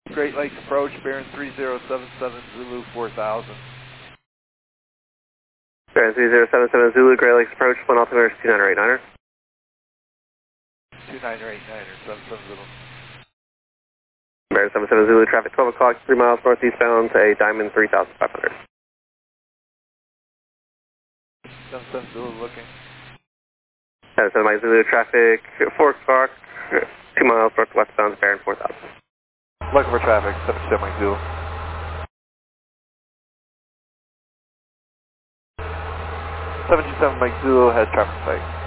Great Lakes approach, bearing 3077 Zulu 4000. Bearing 3077 Zulu, Great Lakes approach, 1 altimeter 2989er. 2989er, 770. Bearing 77 Zulu, traffic 12 o'clock, 3 miles northeastbound to a Diamond 3500. 77 Zulu looking. 77 Mike Zulu, traffic 4 o'clock, 2 miles northwestbound to Bearing 4000. Looking for traffic, 77 Mike Zulu. 727 Mike Zulu has traffic sight.